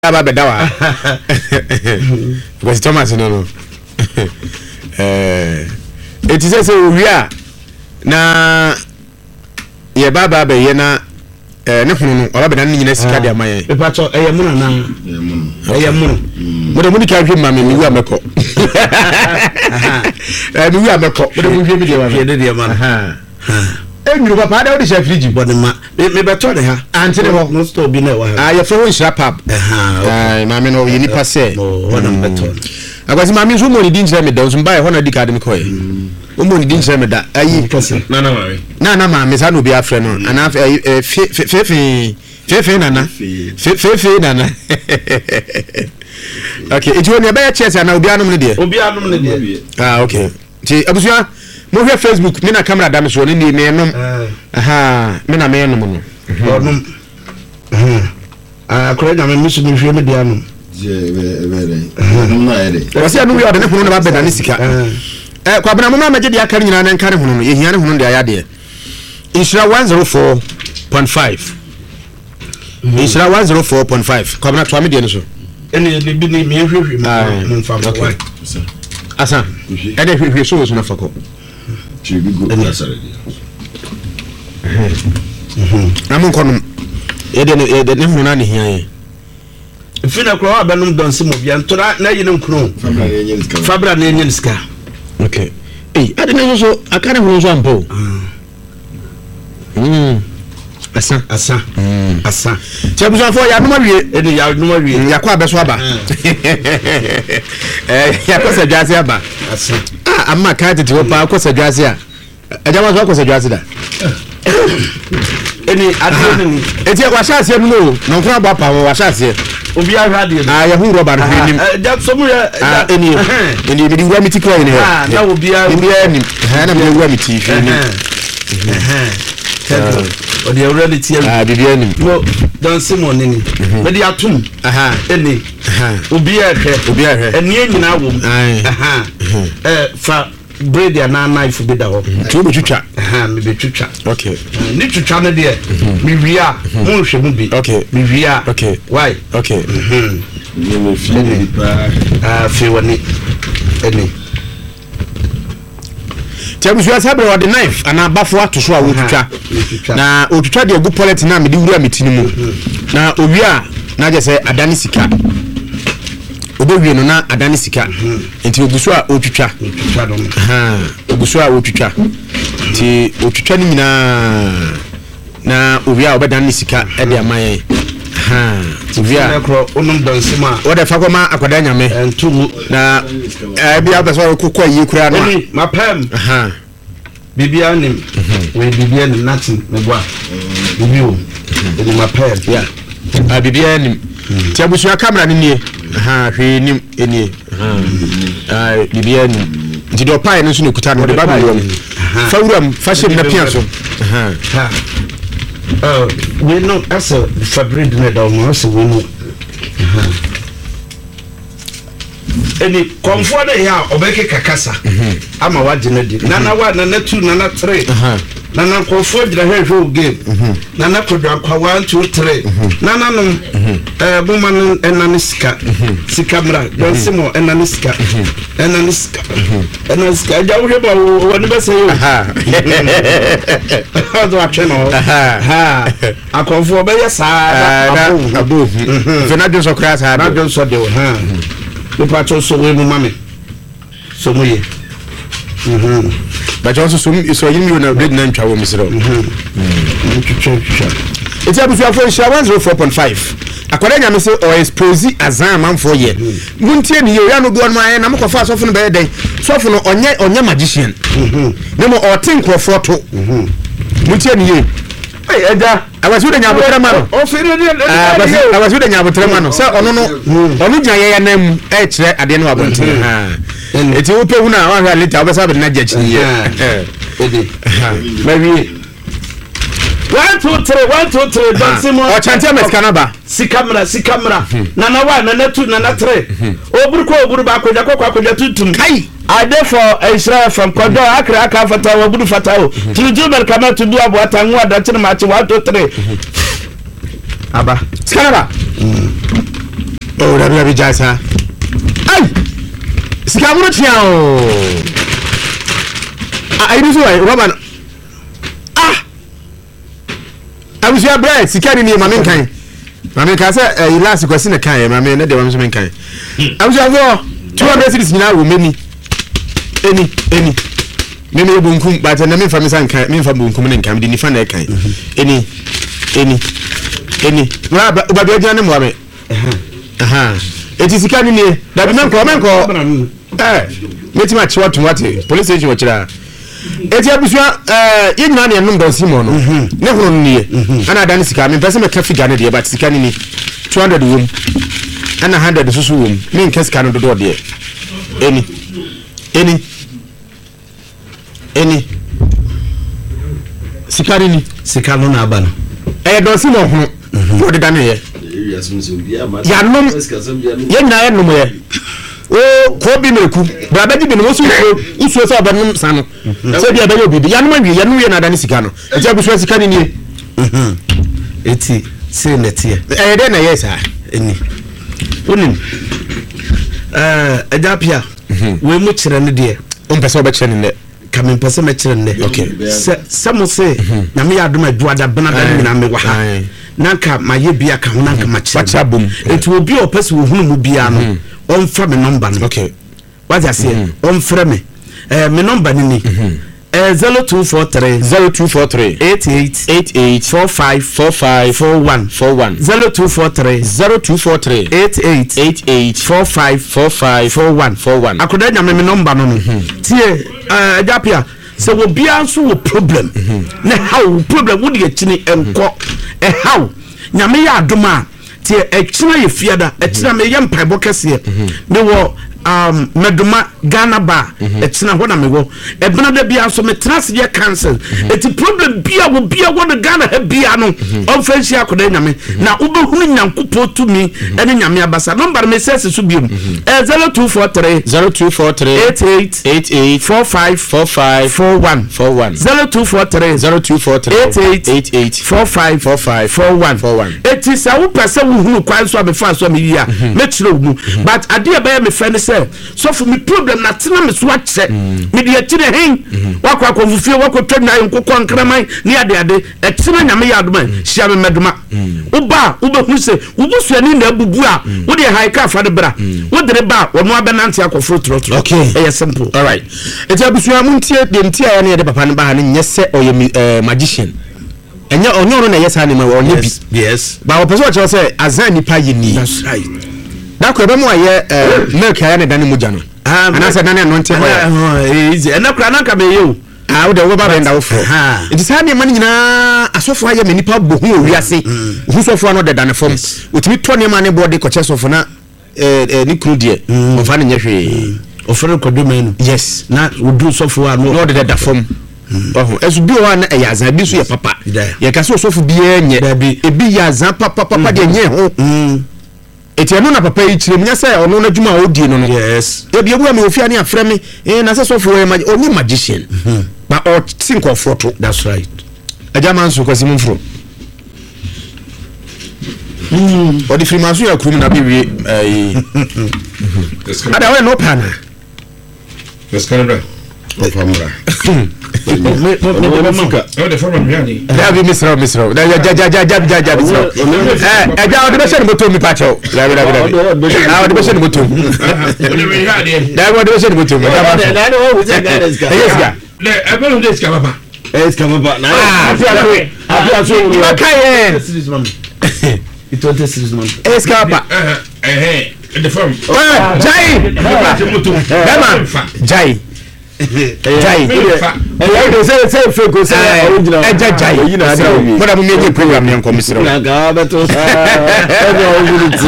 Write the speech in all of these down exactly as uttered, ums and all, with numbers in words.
aba bedawa because Thomas no no eh it is say we are na ye baba be ye na eh ne hunu no aba beda ne nyina sika de amaye e pato eye mu na eye mu mo de mu ka hwe ma me mi wi ameko eh mi wi ameko mo de mu hwe mi de wa ye de de ma ha enyu papa da o de sha fridge body ma me beto de ha anti de ho no store bi na wa ha ah ye fo nshira pap eh ma me no ye nipa se o na beto agwasi ma me so mo ni din nkyere me da so mba ye ho na di card me koye o mo ni din nkyere me da ayi na na ma na na ma me sa no bi afre no ana fe fe fe fe fe nana fe fe fe nana okay it won e ba ya chese na obi anum ne de obi anum ne de ah okay ti abusuya mo hwe Facebook me na camera da me so ne ni me enum aha me na me enum no onum ah akora na me misu ni hwe me de anum je be be enum na ere wasi anu wi odene hunu na ba beda ne sika eh kwa bana mama maje de akare nyina na nkare hunu no ye hia ne hunu de aya de insura one oh four point five insura one oh four point five kwa bana to me de ne so ene de bi ni me hwehwe mo mfa mo wa asa ene hwehwe so so na fako chibi go asare mhm amun kono ye de ne de ne hunu na ne hia ye fina kwa wa banum don simo bia ntora na yine nkuro fabra yenye ska fabra na yenye ska okay eh ade ne so akare hunu so ampo mm asa asa asa chebuso fo ya numa wie ene ya numa wie ya kwa beso aba eh ya kwa sadwase aba asa ah amma ka tete wo pa kwa sadwase a ajama so kwa sadwase da ene ade ni eti kwa shase mu no no kwa ba pa wa shase obi a hade ah ya hu roba no hwenim ja so mu ya eni eni mi ngwa miti kwa ene ah na obi a obi a ni ha na mi ngwa miti hwenim o de reality ah bibia ni mo don simon ni me de atum aha ene obi a hwe obi a hwe ene nyina wo aha eh fa bread ya na knife bi da ho tu be twitwa aha me be twitwa okay ni twitwa na de mi wia mo hwe mu bi okay mi wia okay why okay mhm ni me fi ni pa ah fi woni ene Tiabusu sabre wa the knife ana bafo atoso a wo twitwa na o twitwa de ogu pollet na me di wura metini mu na owi a na je se adani sika obowie no na adani sika enti ogusu a o twitwa twitwa do ha ogusu a o twitwa ti o twitwa ni mina na owi a obedan sika e de amaye ha owi a ekro onum dansima o de fa ko ma akwada nyame entumu na e bia beso kokko yi kura no eni mapem ha bibia nim we bibia nim nothing me boa bibio eni mapem yeah a bibia nim ti abusu camera ni nie ha hwe nim eni ha ah bibia nim nti do pai no so ne kuta no de ba biwo fa wuram fa shem na pia so ha ha uh we no as a fabric ne da mo so we no ha eni komfo de ya obeke kakasa ama waje na di nana wa nana two nana three nana komfo gira hwehwe game nana kodwa kwa one two three nana no eh buma no enane sika sika mra don simo enane sika enane sika enane sika ja wo heba wo ni bese yo ha do atwe no ha akomfo be ya saa abu fe na jo so kra saa na jo so de ha we pato so we mu mame so mu ye mhm ba jo so so so yimi na bed na ntwa wo misro mhm chuchu eti abusu afo sha one oh four point five akwada nyame se o expose azan manfo ye muntie ni ye ya no go on ma na mkofa sofo no be den sofo no onye onye magician mhm nemo o tin krofo to mhm muntie ni ye ai eja awasu de nyabotre ma no o fere de awasu awasu de nyabotre ma no se ono no ono gyan ye ya nam e kire ade no abonten ha eti wo pe hu na wa hwa leta obesa be na gyachi ye ede ma wi one two three one two three don simo o chante meskana ba sikamra sikamra nana wa nana two nana three oburu ko oburu ba ko jakko ko ko tutum kai ade for Israel from kodo akra aka fata oburu fata o tuju bel kama tudu abo atanwu adachire ma chi one two three aba skana ba oh da bi ja sa ai sika mo tia o ai ni so ai roman ah abusia bread sika ni ma men kan ma men ka say eh last kwesi na kan ma men na de wa so men kan abusia go two hundred cities nyina wo meni eni eni memi ebunkum ba ta na me fa me san kan me fa bunkum ne kan de ni fa na kan eni eni eni na ba ba de ne mo ame aha eti sika ni ni da bi men ko men ko eh meti ma chiwa tumate police station wo chira eti abusua eh yina na enum don simo no ne hono ni ana da ni sika me pese me ka figa ne de ba sika ni ni two hundred wom ana one hundred susu wom me nka sika no do de eni eni eni sika ni sika no na aba no eh don simo hono wo de da ne ye ya nom ye na ye nom ye o ko bi meku bra ba di bi no so usuo so ba nom sano se bia ba ye obi ya nom awie ya nom ye na da ne sika no eti abusuo sika ni ni mhm eti se netie eh de na ye sa eni onim eh ajapia we mu kire ne de o mpese o be kire ne ka me mpese me kire ne okay se se mo se na me ya adom aduada bena da me na me wa ha nanka maye bia ka ho nanka ma kire bom eti obi o pese wo hunu mu bia no on fra me number no okay what I say on fra me eh me number ni ni eh zero two four three zero two four three eight eight eight eight four five four five four one four one zero two four three zero two four three eight eight eight eight four five four five four one four one akoda nya me number no no tie eh ajapia se wo bia so wo problem na how problem wo de akini enko eh how nya me ya adoma tie ekina ye fiada ekina me ye mpaibo kese me wo um meduma Ghana ba ekina ho na me wo ebena da bia so me trans ye cancel eti problem bia wo bia wo na Ghana ha bia no on fancy akoda nyame na ubehunu nyankopo to me ene nyame abasa number me sese so biom zero two four three zero two four three eight eight eight eight four five four five four one four one zero two four three zero two four three eight eight eight eight four five four five four one four one eti sa wo pese wo hunu kwan so abefa so me yia me kire wo but ade ba me friend say so for me problem na tena me so ache me de akire hen wakwa akofufie wakotwa na nkokọ nkraman ne ade ade etena nyame ya adoma hia me medoma uba ubehunu se ubusuani na abubu a wo de haika fa de bra wo de ba wono abenante akofro trotro okay eh simple all right eti abusua muntie de ntie ya ne de papa ne ba ha ne nyese oye magician enya onyo no na yesa ne ma onye bi yes ba wo pese o che say azan nipa yini that's right da ko be mo aye milk ya ne dan muja no ana se dan ne no nte ho eh easy ena kura na ka me yo ah wo de wo ba benda wo fro enti sa ne man nyina asofo aye me nipa bohu owi ase hu sofo no de dan fom otimi to ne ma ne body ko che sofo na eh ni kru de o fa ne nye hwe o fere ko do menu yes na odu sofo a no de da fom oh esu bi o na e yazan bi so ye papa ye ka so sofo bi enye ebi yazan papa papa de nye ho eti eno na papa yi chire mnya say ono na djuma odi no no yes e bi ebu me ofia ne afre me eh na say sofo we only magician ba o think of photo that's right ajama nso kwasi mfro mm odi free masu ya krum na bibi eh ada we no pana let's Canada of Amra me me me Africa oh the former Miami da bi misra misra da ja ja ja ja ja ja misra eh e ja odi be se ni moto mi pa chao da bi da bi ah odi be se ni moto da odi be se ni moto da ba na no wo se ga deska yes ga le ebe no deska papa es kama ba na ah afia so afia so ni ba kai eh series man it was series man es ka pa eh eh the form eh jai dama jai jai eh eh say say fake go say original eh jai yi na ade mo da mo meje program ne nko misiro na ga beto eh no unity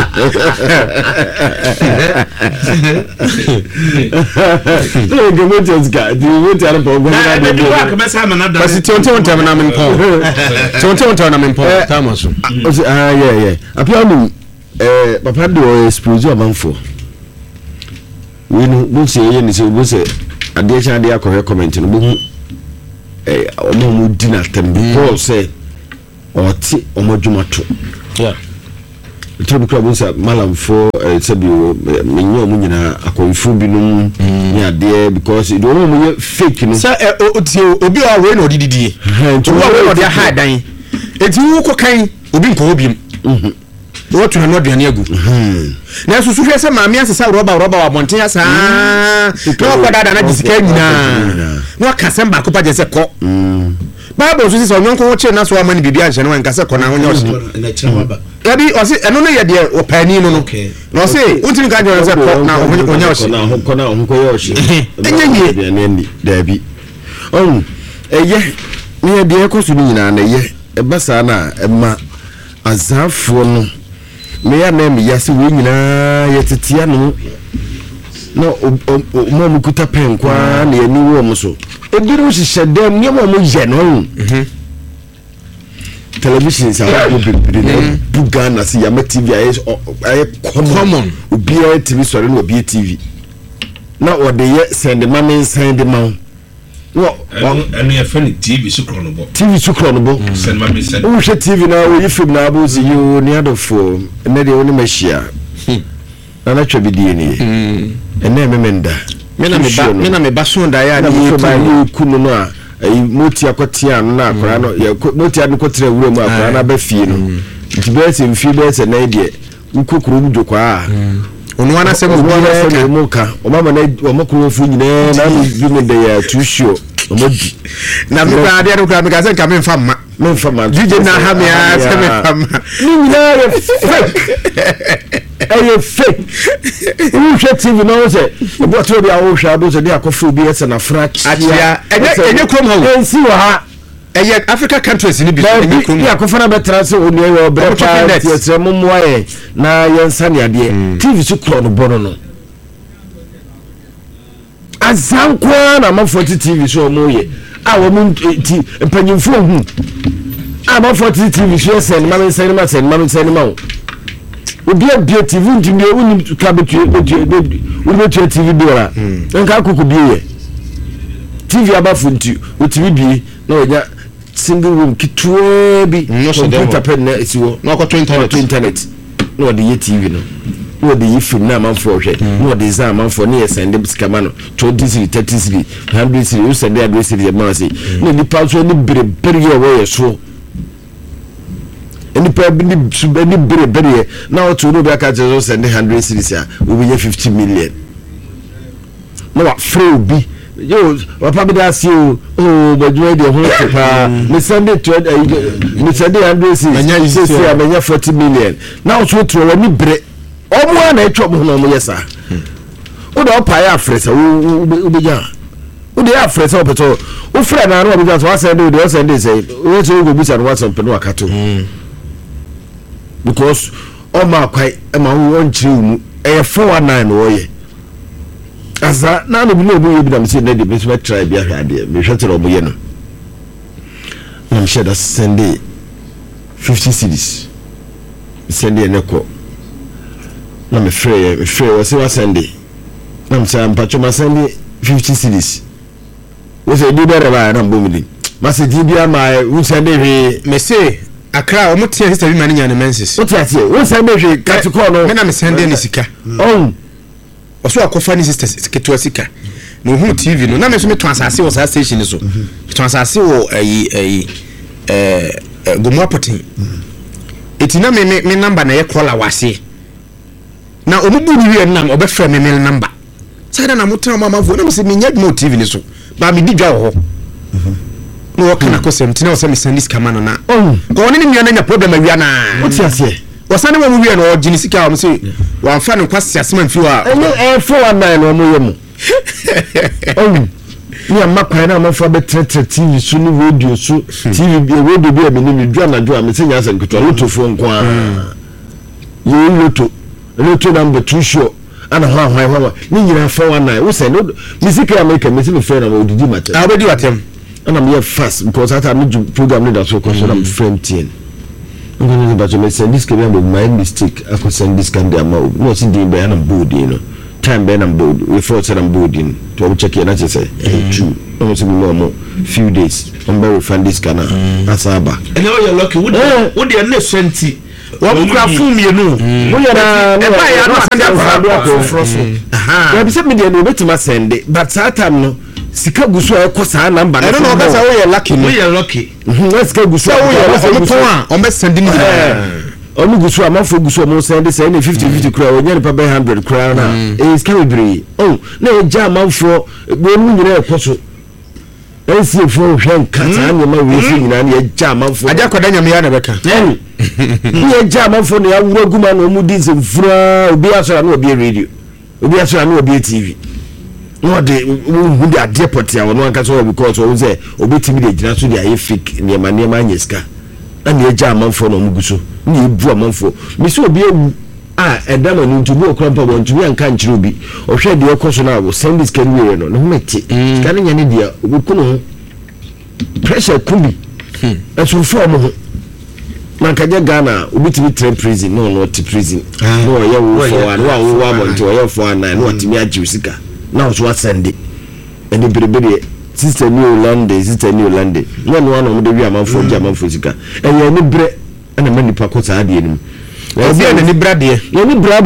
no go mo just ga di mo ti ara po go na de do ka be sa na da kasi tonte onte na men po tonte onte na men po tamaso ah yeah yeah apia mu eh papa de o expose amanfo we no bo se ye ni se bo se ade cha ade akọ comment no bo hu eh omo mu dina tembe Paul say oti omo dwumato yeah Tom Crabunsa, Malam for Sabio, Mignon Munina, a confubinum, near there, because it don't fake. Sir, Obi or rain or did he? To what they had dying. It's you cocaine, Obin Cobium. What to not be a near good. Now, so you say, Mammy, as a robber, robber, Montias, ah, no, what I don't know. No, Cassamba, Copa de Seco. Bible is on your coach, and that's why many Bibians and Cassacona on yours. Yabi, or say, I don't know yet, dear, or penny, no, okay. No, say, what you got yourself now on your corner, on Koyoshi. Debbie. Oh, a ye, near the Ecosina, and a ye, a basana, a ma, a zafon. May I name Yassi Wina, yet a tiano. No, Momukuta Penqua, near New Womoso. A little she said, damn, near Momo televisions are Bugan as Yama T V is common. Be a T V, sorry, no be a T V. Not what they yet send the mammy send the mount. What? And we are funny T V so chronable. T V so chronable. Send mammy send. Oh, T V now, you from Nabos, you near the phone, and then the only machine. And that should be D N A. And then remember. Mena me bason da ya ni kunu no a moti akotia na akora no ya moti adu kotre wure mu akora na ba fie no nti be se mfi be se na de ukokuru mu kwa a onu ana se mu ka mu ka o mama na o makuru fu nyina na bi me de ya tu show o modi na me ba de adu ka me ka se ka me mfa ma me mfa ma dj na ha me a se me mfa ma ni nyina ya Aye fake. Who should T V know say? What will be our shadow say they are coffee be as na fraction. Atia. Enye come how? Ensi wa ha. Eye Africa countries ni bi enye come. Ya kofana betra say oni e obre pa tie momo aye na yensa ne ade. T V su kro no bono no. Azankwa na ma forty T V so mo ye. A wo mu ti empanyimfo hu. A ma forty T V so send ma send ma send ma send ma. Obi abie T V ntimi uni ka betu betu uni betu T V biara nka akuku biye T V abafu nti otimi bi na onya single room kitwe bi computer pen na esiwo na akoto internet internet na odi ye T V no na odi ye film na manfo hwe na odi za manfo na ye send skama no twenty cedi thirty cedi one hundred cedi you send address cedi ma say na ni paso ni bere bere ye wo ye so any probably any bere bere now to no be aka just send one hundred cedis a we be fifty million no wa free bi yo papa be that see oh but you dey home pa me send it to me send one hundred cedis say say forty million now so to we ni bere omo na etwa mo no mo yesa o da opa ya fresa o be ja o dey fresa o peto o frɛ na no be ja so send o dey send say o so go bisa no WhatsApp no akato because all my quite a man won't you a four nine way. As that none of you know, I'm saying that the best try be a idea. We shut it over here. I'm sure that's Sunday fifty cities. Sunday and echo. I'm afraid, afraid was a Sunday. I'm saying, Pachoma Sunday fifty cities. What's a do better by an booming? Master D B M I, which Sunday may say. Akra o mutia sister bi mani nyane menses o tia tie wo san be hwe katikọ no me na me sende ni sika oh o so akofa ni sister keto sika no hu T V no na me so me to asase wo sa station so to asase wo ayi ayi eh gomo apotin eti na me me number na ye call wase na o mubu ni wi na o be frɛ me me number sai na mo tra mama fo na me se me nya mo T V ni so ba me di dwa ho no wakana kosem tina wasa misandis kamano na oh ko woni ni nya problem awia na oti ase wasane wa mu wi na o gini sika o se wa mfa no kwase asema mfi wa eh four one nine no mo yemu oh ni amakwa na amafa betre T V su ni radio su T V bi radio bi e ni dwa na dwa me se nya asa nketwa lotofo nko a ye loto loto number two show ana ho ho ho ni nyina four one nine wo se no music America me se me friend na odidi matter a obedi watem and I'm here fast because I have to program that so because I'm friendly. I'm going to but send this can be my mistake. I could send this can be a mouth. What's in the bay and board, you know. Time ben and board. We thought that I'm boarding to check it. I just say, true. Almost more few days. I'm very fan this can. Asaba. And now you're lucky. Would would you next twenty? wɔn kura fun mienu mo yɛ na e ba ya no asande akɔ frɔfo aha ya bi sɛ me de no betima sende but saa time no sika guso e ko saa number no no no say we lucky we yɛ lucky mhm sika guso so we yɛ o ton a o me send ni onu guso amafo guso mo send say na fifty fifty kura o nya ne pa one hundred kura na e sika bebre oh na e ja amafo bo mu nyina e koso ensi fo hwe nkata na ma we fi nyina na e ja amafo aja koda nyame ya na beka ye ja amafo na awura guma na mu di nsefura obi asora na obi radio obi asora na obi T V no de hu de ade potia wono anka so because o say obi T V de gina so de aye fake ne ma ne ma nyeska na ne ja amafo na omuguso ne ebu amafo mi so obi ewu a edama no ntubu okra pa bo ntubu anka nkyere obi o hwe de ekoso na wo send this can we no no meti kan nya ne dia obuku no pressure kumbi eso fo mo na kaje Ghana obi timi train prison no no ti prison no ye wo fo wa no wo wa mo nti wo fo na no timi agi sika na so send it and berebere sister new lande sister new lande no no no de wi amanfo gi amanfo sika e ye ni bre na mani pa ko sa de nim obi na ni brade ye ni brade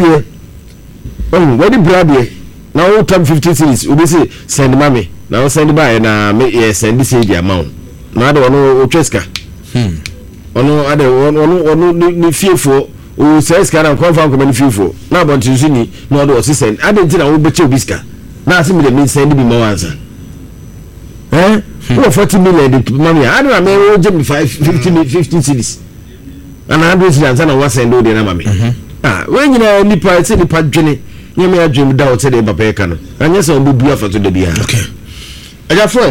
oh we ni brade na o tam fifty cities obi say send mame na o send by na me ye send say the amount na de ono o tweska hmm ono ade ono ono ni fiefo o says kana confirm ko ni fiefo na bon tinsu ni na o send ade nti na wo beche obiska na asi me de send bi ma wansa eh wo forty million de mami ade na me o je me five fifty fifteen cities ana ade si ansa na wa send o de na mami ah we nyina nipa se nipa dwene nyame adwem da o se de papa e ka no anya se on bu bua fa to de bia okay aja fo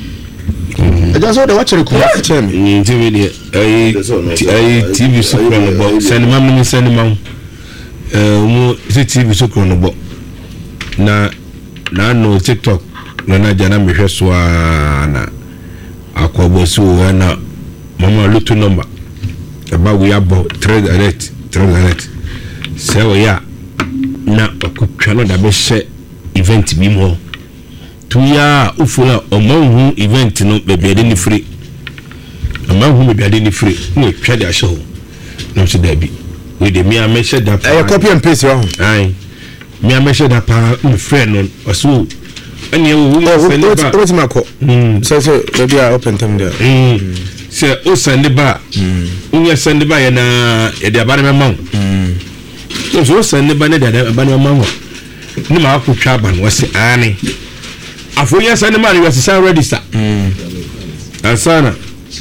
aja so de wa chere ko chere me T V de ai T V so ko no bo send mam ni send mam eh mo se T V so ko no bo na na no TikTok na na jana me hwe so na akobo so na mama lutu number aba we abo trade alert trade alert se o ya na akutwa no da be hye event bi mo tuya ufula omanhu event no bebiade ni free omanhu bebiade ni free no twa de ahye ho no se da bi we de mi amehye da pa eh copy and paste ho ai mi amehye da pa mi friend no oso ani wo wo send ba what ma ko so so maybe I open them there mm se o send ba mm unya send ba ya na e de abane mema mm so send ba ne de abane mema ni ma akutwa ba no wase ani afo ya send ma ni wase register mm ansana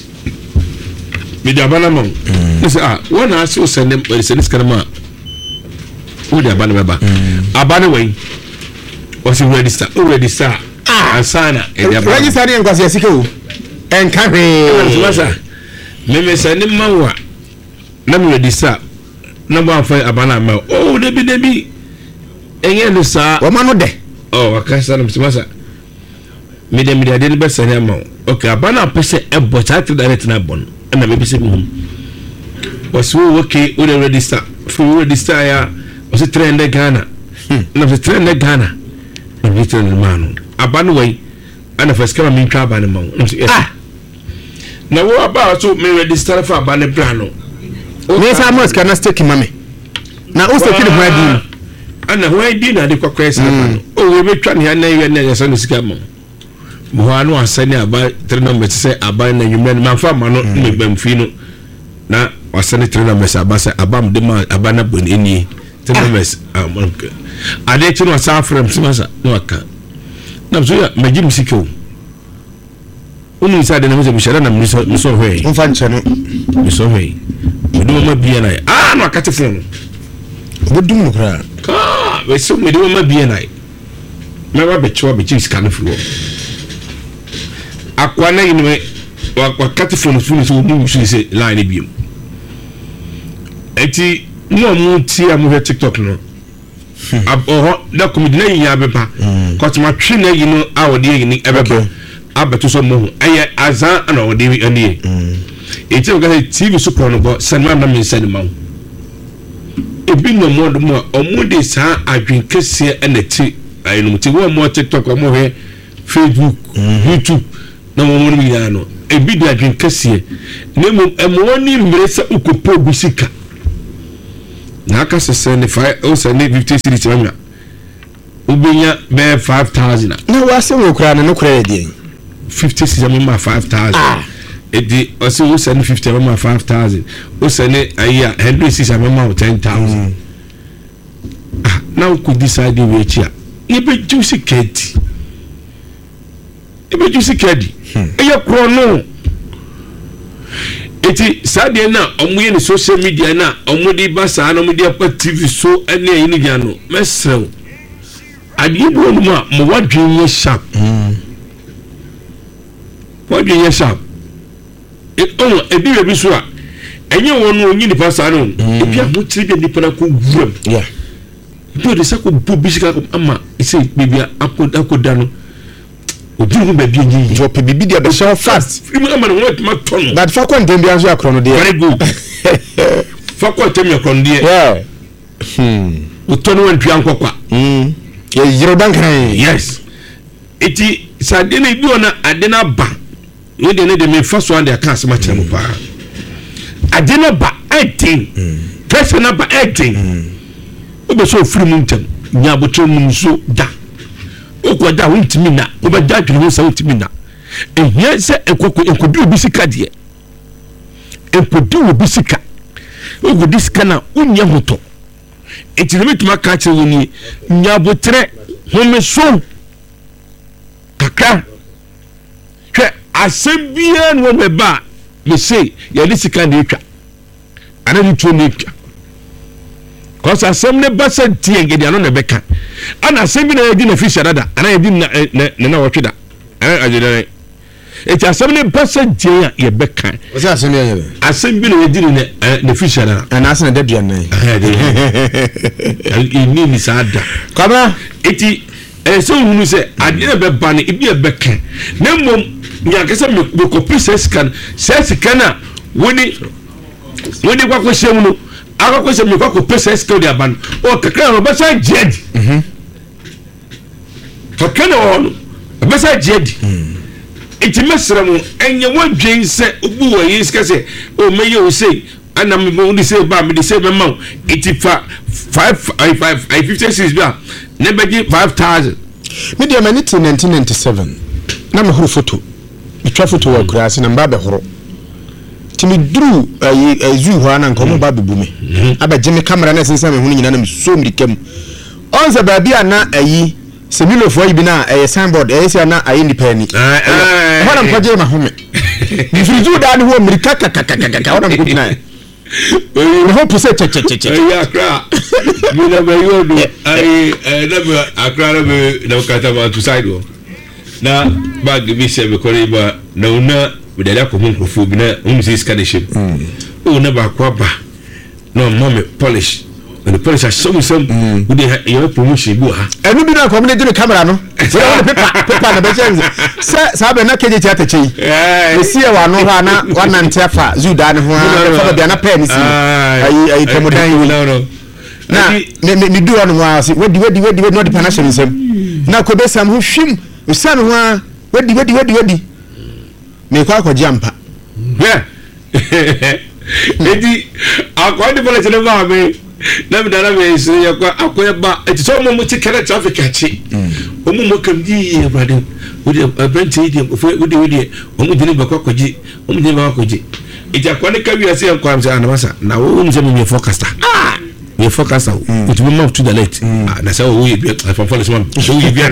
mi de abane mema ni se ah wona ase o send ba send scan ma o de abane meba abane we wase register o register ansana e de abane register ni nkwase asike o enka hwe masa me me send ma wa na me register na ba fa abana ma oh debi debi enye no sa wo ma no de oh akasa na masa me de me de de be send ma okay abana pese e bo chat direct na bon na me pese mu wasu okay o de register fu register ya o se trend Ghana na se trend Ghana na me trend man abana wai ana fa skama min twa abana ma ah na wo aba so me register for abana plano me sa mos kana stake mame na o stake ni hwadi ana hwadi na de kwakwa sa no o we betwa ne na ye na yesa no sika mo mo anu asani aba three number say aba na nyumna ni manfa ma no me bamfi no na wasani three number say aba say aba m de ma aba na bon eni three numbers ade chi no sa frame simasa no aka na so ya magim sikio unu sa de na mo se na mso mso hwe on fa nche no mso hwe do ma bia na ah no akate fon bo dum no kra ka we so me do ma bia na me ba be chwa be chi scan fro akwa na yin wa akate fon fon so mu su se line biem eti no mu ti am he TikTok no oh da komedi na yin abeba ko tuma twi na yin no awode yin ebeba abeto so mo aye azan na ode ani eti o ga T V super no bo sanma na me send ma ebi no mo do mo omude sa adwen kese enati ayi no ti wo mo TikTok mo he Facebook YouTube na mo mo mi no ebi do adwen kese ne mo emo ni mresa ukopo gusika na aka sɛ ne five o sɛ ne fifty series ma ubenya be five thousand na wase wo kura ne no kura yɛ deɛ fifty series ma five thousand ah edi ɔsɛ wo sɛ ne fifty ma five thousand wo sɛ ne ayi one hundred six ma ten thousand ah na wo could decide we chia e be juicy kedi e be juicy kedi e ye kro no eti sadie na omo ye ne social media na omo di ba sa na omo di apa T V so ene ayi ni gya no mesrew adi bo no ma mo wadwen ye sharp mm wadwen ye sharp e on e bi bi so a enye won no onyi ni pa sa no e bia mo tiri de ni pa na ko wuram yeah do de sako bu bisika ama ise bibia akoda akoda no obi no ba bi nyi jo pe bibi dia be so fast ima ama no what ma tono but fa kwa ndem bia so akro no de very good fa kwa tem akro no de yeah hmm o tono wan twa nkokwa hmm ye yiro dan kan yes eti sade na bi ona ade na ba we de ne de me fa so ande aka asema kire mo pa ade na ba eighteen person na ba eighteen obe so free mu ntem nya botro mu so da okoda wontimi na obeda adwene ho sa wontimi na ehia se ekoko enkodu obi sika de enkodu obi sika ogodi sika na unya hoto etilemetuma ka kire woni nya botre home so kaka hwe asebia no meba me say ya de sika de twa ana ni tuo ne twa cause asem ne basa tie ngedi ano ne beka ana asem bi na yedi na fisha dada ana yedi na na na wotwe da eh ajede eti asem ne basa tie ya ye beka o se asem ye asem bi na yedi na na fisha dada ana asem na dadua na eh ni ni sada kama eti eh so hunu se ade na be ba ne ibi e beka na mom nya kese me ko pisa scan scan na woni woni kwa ko shemu no aka ko se me kwa ko pesa skill dia ban o kakra no besa jed mhm kakra no besa jed iti mesremu enye wadwen se obu wa yi ska se o meye o sei ana me mo di se ba me di se be ma iti fa five five fifty six ba ne beji five thousand me dia mani tin nineteen ninety-seven na me horo photo me twa photo wa kura se na mba be horo timi dru ayi azu ho na nkomo ba bebu me abaje me camera na sensa me hu nyina na me so mrikam onza ba bia na ayi semilofo yi bi na eh signboard eh sia na ayi ndipani eh ho na mpaje ma home ni frizu da ni ho mrika kakakakaka ho na mko na eh ho puse che che che ya kra mi na me yodo ai na me akra na me na kata ba to side na bag bi se be kore ba na una we da ko microphone bi na um se scan ship o na ba kwa ba no mama polish and the polish some some we dey your promotion go ha enu bi na ko me dey camera no so na paper paper na be change se sa be na keje ti atachi eh si e wa no ha na one ninety afa zuda ne ho ha fa be na pen si ayi ayi temodan wi na me me do on wa si wedi wedi wedi no de panation nsem na ko be sam ho hwim usan ho a wedi wedi wedi wedi me kwa kwa jampa yeah edi akwadi pole tele ba me na me dara me se yakwa akoya ba eti so mo muti kere traffic achi omo mo kam di e brade wodi brante idi wodi wodi omo dini ba kwa kwaji omo dini ba kwaji eti akwani ka wi ase yankwa am se anamasa na wo mo se me forecaster ah me forecaster it will move to the left na say wo ye bi from for this one so ye bi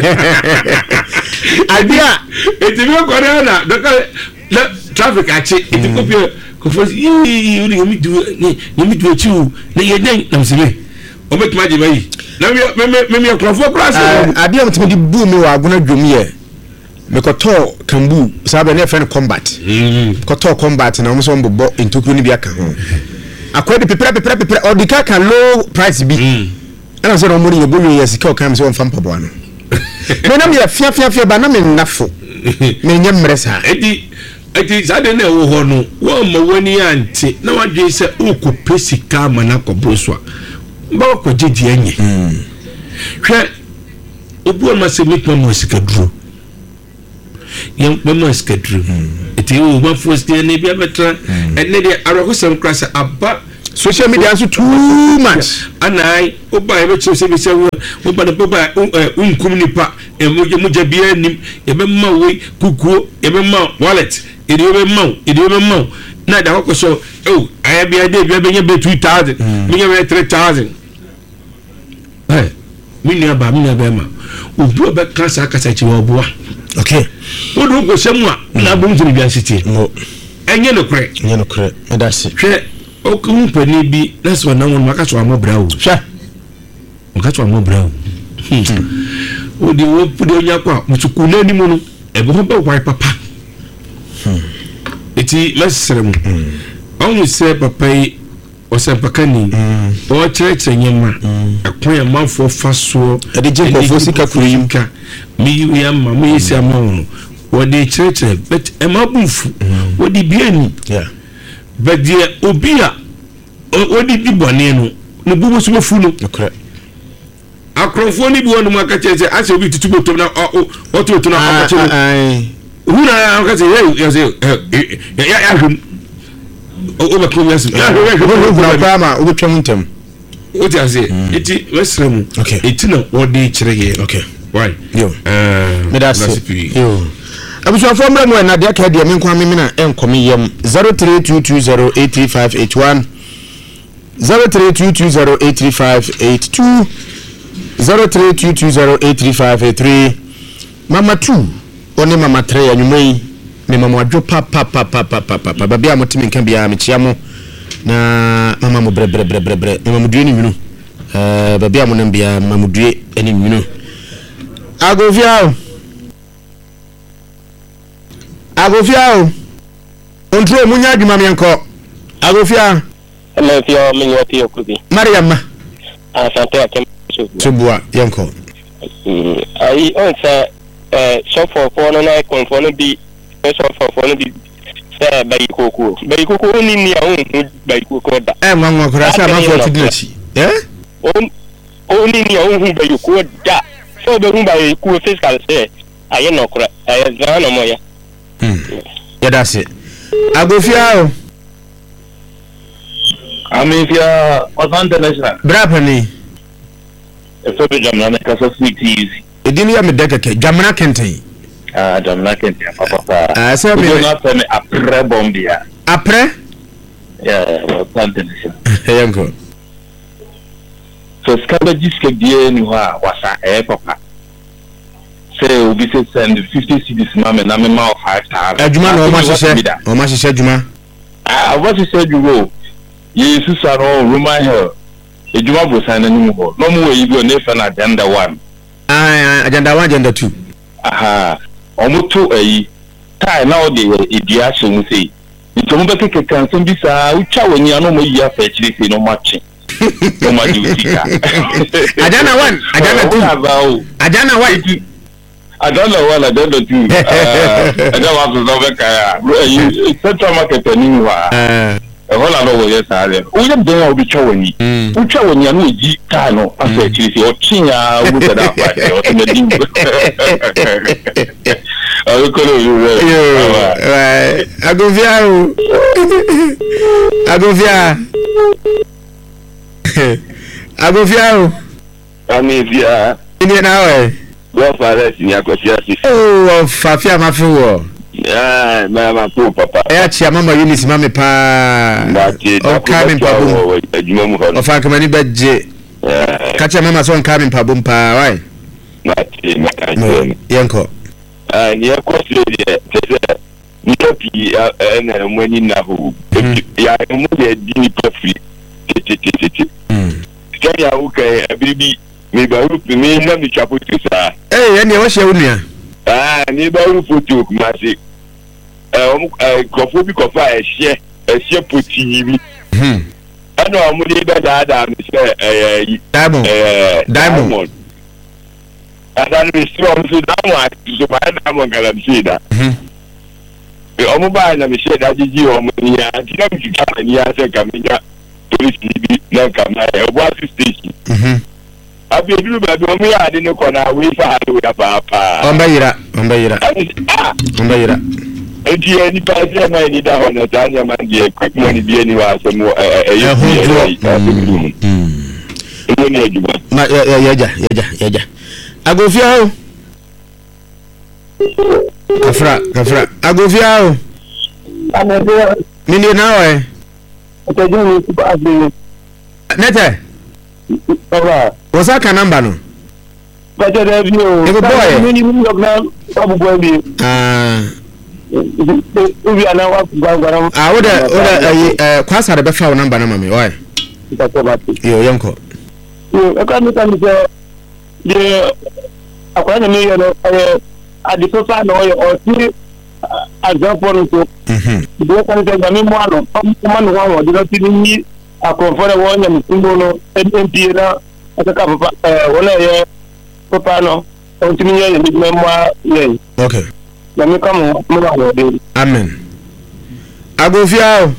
idea eti me kwa na doka traffic achi eti kopio ko for yi uri mi du ni mi du achi u na ye den na msebe o bet maji bayi na me me me krofo class ade am timi di bu mi wa agona dwom ye me ko to kambu sabe na friend combat ko to combat na mo so mbo intokru ni bi aka ho akwadi pepra pepra pepra odika kan low price bi ana so no mo ni ye bolu ye sika o kan so mfa mpaboa no me na me fia fia fia ba na me nafo me nyem mresa edi eti sade na wo ho no wo mo wani ante na wadwe se uko pesika mana ko broswa ba ko jeje anye hwe obu ma se mitma mo sika duro yem mo sika duro eti o ma fo sika ne bia betra enne de aroko sam krasa aba social media so too much anai oba ebe che se be se oba na oba unkum nipa emoje moja bia nim ebe ma we kukuo ebe ma wallet ede ebe ma ede ebe ma na da ko so oh aya bia de bia be nye be two thousand me nye be three thousand eh mini aba mini aba ma obu be kasa kasa chi wo boa okay odu ko semu a na bo nzuri bia siti no enye no kre enye no kre e da se hwe o kun pani bi na so na won maka so amobra o hwe maka so amobra o o di wo pu de nya kwa mutuku na ni mu no e bo be wai papa eti lesrem on se papa yi o se pakani o chere nyema akwan ya manfo faso e de jinkofo sika kuru yimka mi ya ma mi se amawo wo de chere but e ma bufu wo di biani yeah but the obia o di di bone no no bubu so fu no okay akrofo ni bi wonu maka chere ase obi tutubo to na o to to na aka chere ai huna aka chere ya se ya ya hum o ba ko yasi ya huna ba ma o twam ntem o ti ase eti wesrem okay eti na o di chere ye okay why yo eh me da se yo abuso formula mo na de ka de me nkwa me na enkomi yam zero three two two zero eight three five eight one zero three two two zero eight three five eight two zero three two two zero eight three five eight three mama two oni mama three anyumai me mama adwo pa pa pa pa pa pa pa ba bia motimi nka bia me chia mo na mama mo bre bre bre bre bre mama mo due ni nwunu eh ba bia mo nam bia mama mo due ani nwunu agofia agofia ontro munya adwuma me nko agofia Hello, Fio, Minyoti Okubi. Mariam. Ah, Sante Akem. Tubua, yanko. I answer, uh, so for for no night, for no be, so for for no be, say, by Coco. By Coco, only near own, by Coco. Eh, Mamma Crasa, I'm for Tignity. Eh? Only near own, by you could, yeah. So the room by cool fiscal say, I am not correct. I have done no more. Hmm. Yeah, that's it. Agofia. I mean, if you're on international, Brapani. If you're Jamaica, because of sweet easy. It didn't have a decade. Jamaica Kente. Ah, Jamaica Kente, Papa. I said, we're not saying a pre bombia. A pre? Yeah, well, international. Yanko. So, Scabbages can be anywhere, was a papa. Say, we say send fifty cities, mamma, and I'm a mouth five times. A Juma, or much said, or much said Juma. Ah, what you said you go. Yes, are all Roman here. A job was an animal. No more you go near an agenda one. Ah, agenda one, agenda two. Aha. Almost two a time now the ideation say. It's almost like a cancer visa, which I when you know me, you have actually say no much. No much duty. Agenda one, agenda two. Agenda one. I don't know what I don't do. I don't want to know the central market anymore. All I know is that we don't know which one. Which one you know, Gitano, I said, you see, or China, with that. I will call you. I go via. I go via. I go via. I mean, via Indian hour. Go for that in your question. Oh, Fafia Mafu. Ah, mama, poor papa. Eh, chia mama Eunice mame pa. O coming pa bum. O fa kamani badje. Kacha mama so coming pa bum pa, why? No, yanko. Ah, ni question de tete. Ni topi na mwani na hu. Ya mu de dini profi. Tete tete tete. Mm. Kaya uka bibi me ba ru me na mi chapo tsa. Eh, yani wa she unia. Ah, ni ba ru foto kumasi. Eh, kofo bi kofa ehye, ehye potimi. Mhm. Ano amudi be da da mi se eh Diamond. Eh Diamond. Adan mi se o so Diamond, so ba Diamond kala mi se da. Mhm. E o mo ba na mi se da jiji o mo ni ya, ti na mi ka ni ya se ka mi ya. Police bi na ka na e wa station. Mhm. Abi edu ba bi o mi ya de ne ko na we fa ha do ya pa pa. Omba yira, omba yira. Omba yira. eti any party na ni da hono tanya man die quick money bi ani wa asem eh eh eh mm ni ajuba na ya ya ya ya ya ya agofia o kafra kafra agofia o Amebe. Nini na we? Otejo ni super abi. Nete. Baba. What's that number no? Baje da bi o. E boy. Mini mini lockdown. Babu boy bi. Ah. Ubi ana wa gwagwaram. Ah, oda oda eh kwasa da be fa number na mame. Why? Yo yanko. Yo, e ka mi ta mi se de akwa na mi yo no eh adipo pa no yo o ti example so mhm do kan te ga mi mo ano mo no wa do ti ni akonfore wo nya mi timbo no M P na aka ka papa eh wala ye papa no o ti ni ye mi mo ye okay na mi kam mo wa de amen agofia o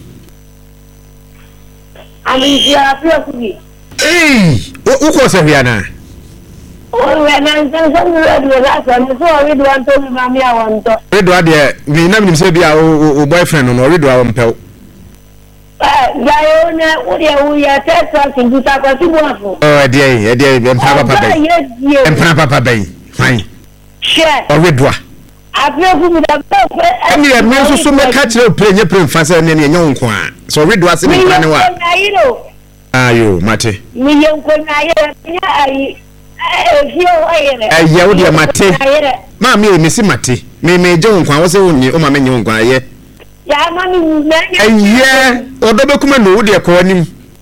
Alicia Fiakugi eh o ko se hia na o we na nsan san radio la so mi so we do anto mi mami awonto radio de mi na mi se bia o boyfriend no radio a mpel eh ya yo na o de o ya tesa sindu ta ko ti boafo oh de de de empa papa bay empa papa bay fine share o radio Afiakugi mi da pe ani e mi so so me ka kire prenye prenfa se ne ne nyon ko a so radio ase ni pa ne wa ayo mate mi yen ko na ye nya ai eh ya wo de mate ma mi mi si mate me me je nkwa wo se wonyi o ma me nye nkwa ye ya ma mi na eh odo be kuma no wo de ko anim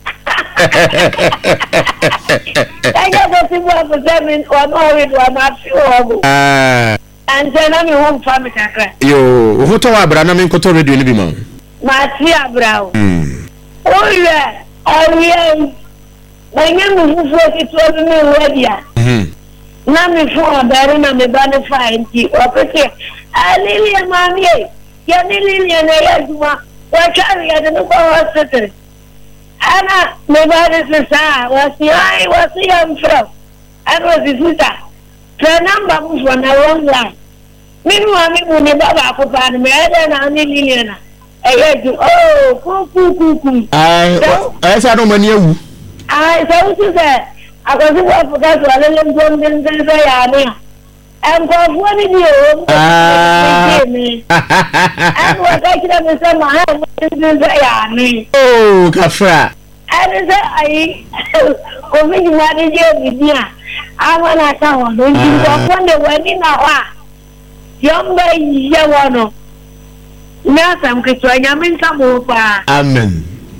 ya go si bo ko seven o no we do ma fi o ah anje na mi home family kakra yo wo to wa bra na me nkoto radio ni bi ma ma ti abrao mm o ye o ye Wenye mfufu kitu mimi wedia. Mhm. Na mifuwa bari na mebane fainti. Wapeke alili ya mami. Ya nilili ya na yajuma. Wachari ya denuka hospital. Ana mebane sasa wasi ai wasi ya mfro. Ana wasi sita. Kwa namba mfuwa na wrong line. Mimi wa mimi ni baba akupani meede na nilili ya na. Eyeju oh kuku kuku. Ai ai sa no mani ewu. Ai so you say akosi wa fuka so ale le ngom den den so ya ni em ko fu ni ni o ah em wa ka kira me se ma ha den den so ya ni oh kafra ai se ai ko mi ma de je bi dia ama na ka ho no ji ko ko ne wa ni na wa yomba ye wono na sam ke to nya min samu pa amen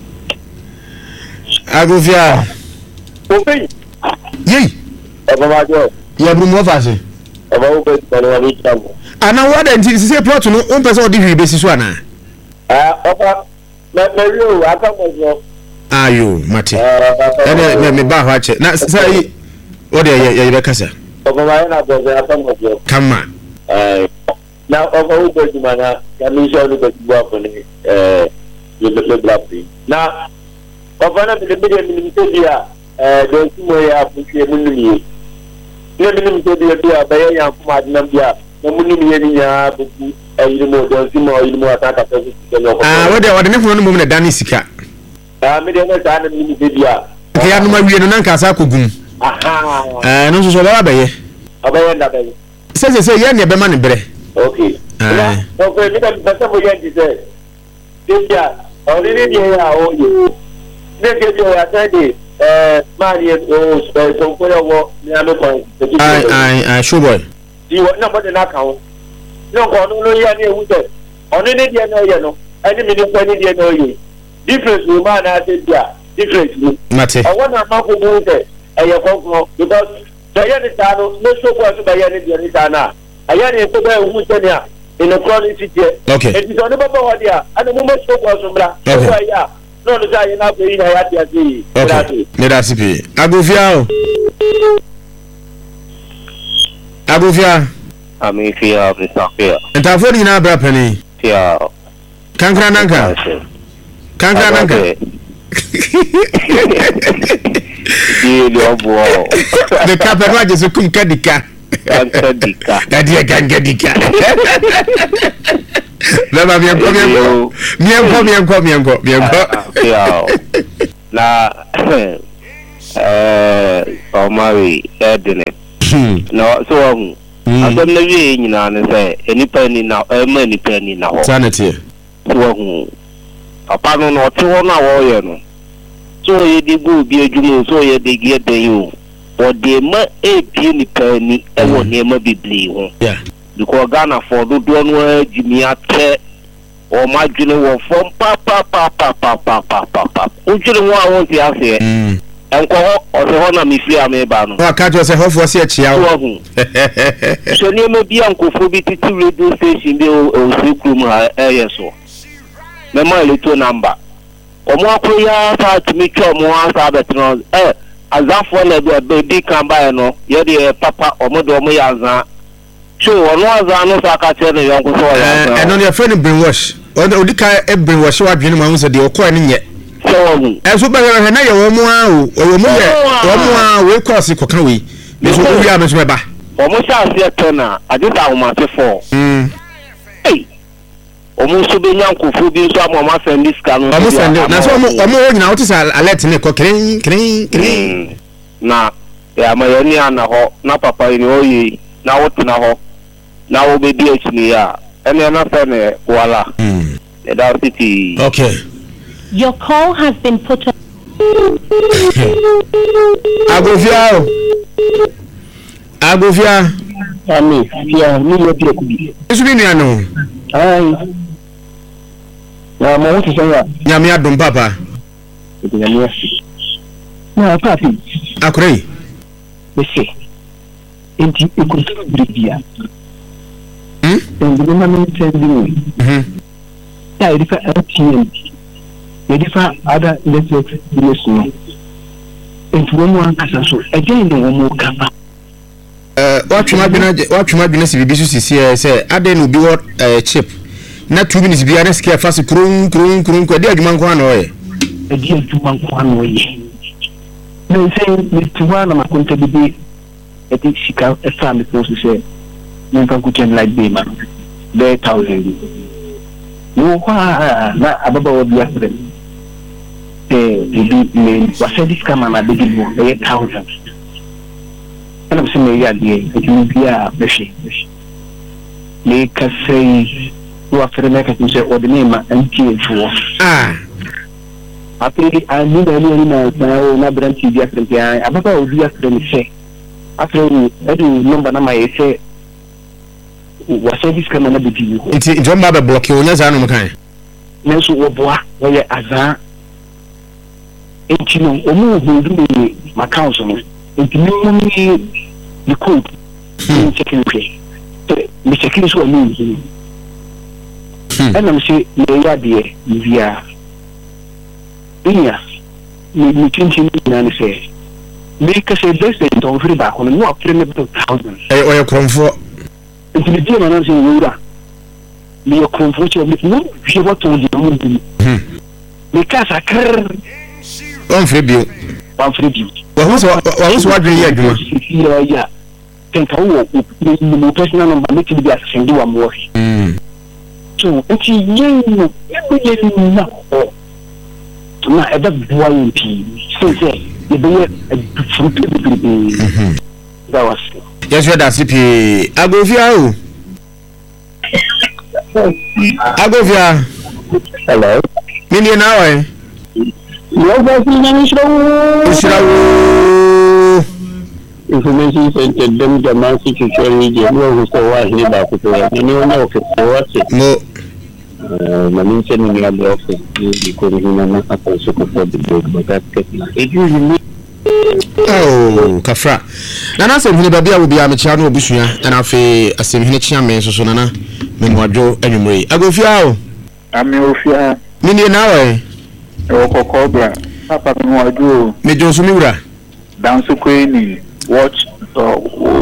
agofia Ope yi Eba ma jo ya bru mo fa se Eba o pe ko wa ni tawo ana wada nti se plot no on pese o di hwi besi so ana ah opa na na rio aka mo jo ayo mate ene me me ba ho ache na sai o de ye ye be kasa Opa ma na bo ze aka mo jo kama eh na opa o pe ma na ya mi so ni ko ti bo ko ni eh ye le bla pri na opa na de de mi ni te dia eh do ti mo ya fu ke mun ni ne mi ni te dia dia ba ya kuma adnam dia na mun ni ye ni ya bu eh ni mo do ti mo ni mo ata ka pe ti no ko ah wo de wo de ne funu no mo na dani sika ah mi de na ta na mi ni te dia ke ya no ma wie no na nka sa kogum aha eh no so so ba ba ye aba ya nda ba ye se se se ye ne be ma ne bre okay ah so ko mi da ba sa mo ya di se dia o ni ni ya o ye ne ke jo ya ta de eh mari o so ko yo wo ni ame ko ai ai ai show boy di wo na mo de na ka ho no ko no lo ya ni ewu te oni ni die na ye no ani mi ni ko ni die na ye difference we man na te dia difference ni mate I want to know who is it. I am because the Yanitano, no so much by Yanitana. I am in the who's in a quality. Okay. It is on the Baba here, and the woman so was from Bra. Okay. Yeah. No, the guy in our way, I had to see. okay me da sipi agofia o agofia ami fia bisafia entafo ni na bra pani fia kankra nanka kankra nanka di di obo de ka pe ma je so kum kadika kadika kadia kankadika Baba mienko mienko. Mienko mienko mienko mienko. Na eh Omari Edine. No so um asem na wie nyina ne say enipa ni na e ma enipa ni na ho. Sanity. So um papa no no te ho na wo ye no. So ye di go bi adwuma so ye de gie den yo. O de ma e bi enipa ni e wo ne ma bibli ho. Yeah. Because Ghana for do do no Jimmy ate or my junior won from pa pa pa pa pa pa pa pa pa. Ujiri mo I want to say. Mm. Enko o se ho na mi free ameba no. O ka jo se ho fo se chia wo. So ni me bi ankofo bi titi radio station bi o se krum ha eh so. Me ma le to number. Omo akoya fa timi twa mo asa betro eh azafo na be bi kan ba no ye de papa omo do omo ya azan. So ono azan no sa ka chere yon ko so ya. Eh no your friend brainwash. Odi ka e brainwash wa dwene ma hu se de o ko ni nye. So e so ba he na ye wo mu a o wo mu ye wo mu a we cross ko kan we. Me so wi a me so ba. Omo sha se to na adisa o ma se for. Mm. Hey. Omo so be nyan ko fu bi so am ma send this can. Omo send na so omo omo wo nyina what is alert ne ko kren kren kren. Na ya ma ye ni ana ho na papa ni oyi na what na ho. Now we be D H ni ya. And then after me wala. Hmm. That city. Okay. Your call has been put on. Agofia. Agofia. Ami, ya ni yo bi okubi. Isu bi ni anu. Ai. Na mo wuti sanya. Nyame adom papa. Nyame asi. Na papi. Akurei. Bese. Enti ekuntuna bribia. Hmm? And the woman said, "Hmm. Yeah, if I L T M, if I other networks, yes, no. And one one as so again, the one more cover." Uh, what you might be what you might be necessary to see, say, I didn't be what a chip. Not two minutes be honest, care fast, croon, croon, croon, croon, dear man, one way. A dear to one way. No, saying, Mister One, I'm going to be. I think she can a family process. You can cook like baby man. There thousand. No, na ababa wo bi afre. Eh, bi me wase this come na big mo there thousand. And I'm saying ya die, it will be a beshi. Le ka say wo afre me ka say o de name M T for. Ah. Apre a ni na ni na na na branch bi afre ya. Ababa wo bi afre me say. After every number na my say was service can na be you. Nti jomba be block you nya za no mkan. Na so wo boa wo ye azan. Enti no omu ogundu me accounts no. Enti me mo ni the code. Hmm. Checking pay. Me checking so omu ni. Hmm. And I'm say me ya de via. Inya. Me me chinchi na ne say. Make us a best day to free back on no premium thousand. Eh, or your comfort. Into the deal announcing Yura. Be a comfort of no, she what told you. Hmm. Because I can't. One free bill. One free bill. Well, who's what's what you yeah. Think I will no personal number make it be a single one more. Hmm. So, it's you, every now. Na ebe bua mpi so say e be fruit mhm that was yes we da sipi agofia o agofia hello mini na why yo ba si na ni shiro shiro information center dem jama si chori je mo so wa ni ba ko to ni ona o ke wa se mo na minche ni ya block ni ko ni na na ka so ko for the board but that get na e usually oh kafra na na sem hini ba bia wo bia me chia no obusua na afi asem hini chia me so so na na me moadwo anwumre agofia o ami ofia mini na we o kokko bra papa me moadwo me jo so mi wura dance queen watch so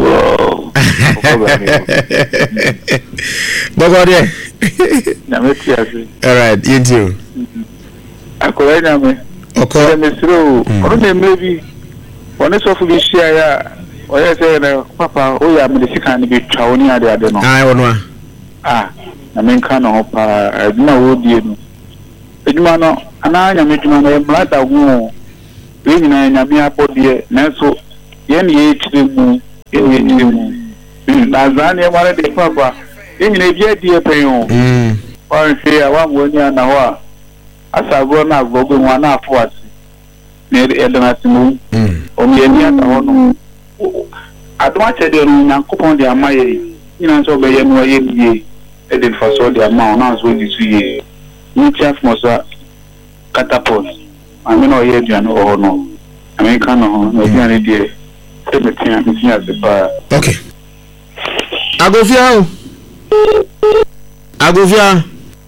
Bogode. Na me tiasi. All right, you too. Akola na me. Okay. Me sro. Ono na maybe. Ono so fu bi share ya. Oya say na papa o ya me sika ni bi twa oni ade ade no. Ah, ono a. Ah. na menka no ho pa adwuma wo die no adwuma no ana nya medwuma no mrada ho we nyina nya me abodie nanso ye ne ye chire mu ye ye chire mu na zan ye mare de papa ye nyina bi adie pen o mm on se awa mo nya na ho a asago na agogo ho na afo ase ne e de na timu mm o me ni ata ho no adoma chede no nyankopon de amaye nyina so be ye no ye bie e de faso de ama na so di su ye ni chef mo so catapult ami no ye duan o no ami kan no no duan de e me tia me tia se pa okay agofia o agofia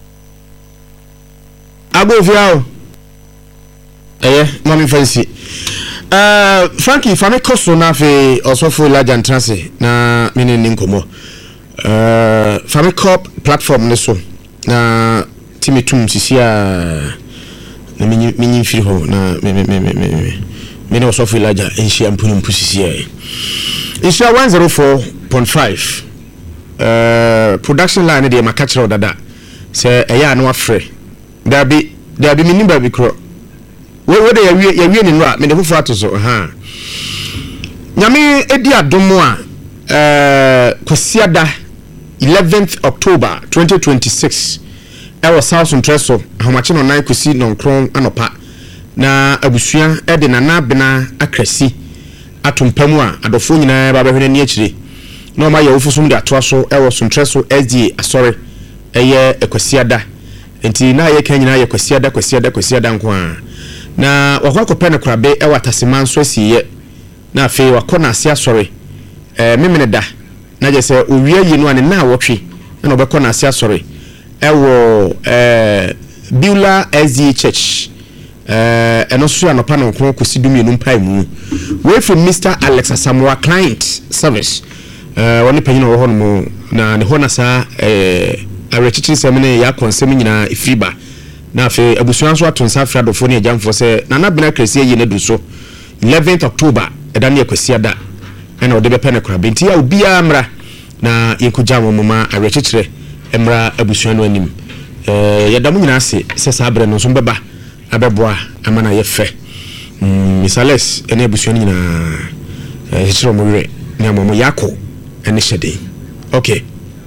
agofia o eh mami fancy uh Frankie fami koso na fe osofo laja ntrase na mini ninkomo uh fami corp platform ne so na timi tum sisi a na minyi minyi firi ho na me me me me me me na osofo laja enhia mpuni mpusisi e enhia one oh four point five uh production line de makachiro dada se eya na wafre dabi dabi minimba bi kro we we de ya wie ya wie ni no a me de fufu atoso ha nyame edi adomo a eh kwasiada eleventh October twenty twenty-six e was South Central ahomache no nine kwasi non kron anopa na abusua e de nana bena akrasi atompamu a adofo nyina ba behwene ni akire no ma ye ofusum de atoa so e was Central S D A sorry eye ekwasiada enti na ye kan nyina ye kwasiada kwasiada kwasiada nko a na wakwa kopene krabe e watasema so asiye na afi wakona asia sorry eh memene da na je se owie yi no ane na wotwe na obekona asia sorry e wo eh Beulah S D A Church eh eno so anopa no kro kosidumi no mpai mu we from Mister Alex Asamoah client service eh woni panyino wo hono na ne hona sa eh arechichi semene ya konsem nyina ifiba na afi abusuan so atonsa afra dofo ne agamfo se na na bena kresi yi ne du so eleventh October eda ne kwasiada ena ode be pene kra benti ya obi amra na yekuja mo mama arechichire emra abusuan no anim eh yadamu nyina ase se sabre no so beba abeboa amana ye fe mm misales ena abusuan nyina eh chiro mo wire ne amomo yako ene hyede okay